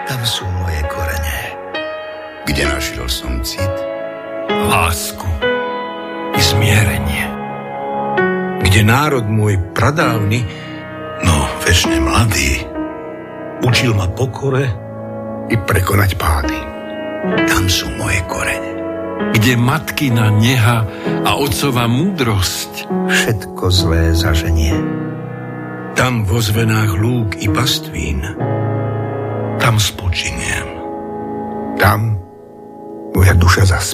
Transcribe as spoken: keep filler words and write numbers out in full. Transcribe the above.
tam sú moje korene. Kde našiel som cit? Lásku i zmierenie. Kde národ môj pradávny, No, večne mladý, učil ma pokore i prekonať pády. tam sú moje korene. Kde matkina neha a otcova múdrosť. Všetko zlé zaženie. Tam vo zvenách lúk i pastvín, Tam spočiniem. Tam moja duša zaspí.